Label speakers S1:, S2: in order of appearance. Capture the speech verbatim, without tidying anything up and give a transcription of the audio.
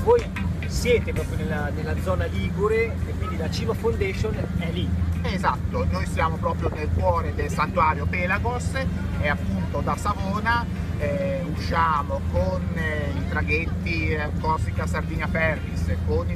S1: voi siete proprio nella, nella zona ligure e quindi la Cima Foundation è lì.
S2: Esatto, noi siamo proprio nel cuore del santuario Pelagos e appunto da Savona eh, usciamo con eh, i traghetti eh, Corsica Sardinia Ferris, con il